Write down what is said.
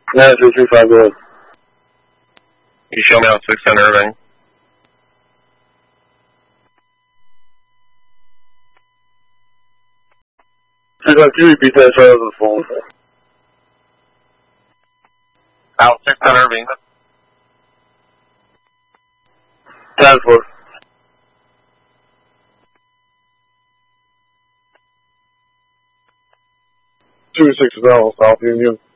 93250. You show me on 610 Irving. Can you repeat that? Sorry, I was on the phone. Out 610 Irving. 10-4. 26 South Union.